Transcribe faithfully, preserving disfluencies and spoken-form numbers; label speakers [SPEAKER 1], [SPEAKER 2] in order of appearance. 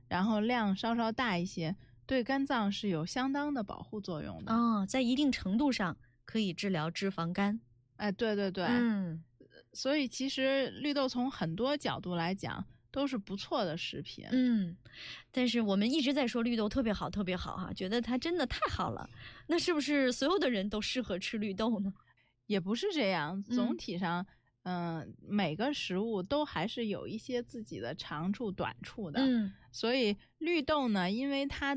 [SPEAKER 1] 然后量稍稍大一些，对肝脏是有相当的保护作用的。
[SPEAKER 2] 哦，在一定程度上可以治疗脂肪肝。
[SPEAKER 1] 哎，对对对，
[SPEAKER 2] 嗯，
[SPEAKER 1] 所以其实绿豆从很多角度来讲都是不错的食品。
[SPEAKER 2] 嗯，但是我们一直在说绿豆特别好特别好哈，觉得它真的太好了。那是不是所有的人都适合吃绿豆呢？
[SPEAKER 1] 也不是这样，
[SPEAKER 2] 嗯
[SPEAKER 1] 总体上嗯、呃每个食物都还是有一些自己的长处短处的。
[SPEAKER 2] 嗯
[SPEAKER 1] 所以绿豆呢，因为它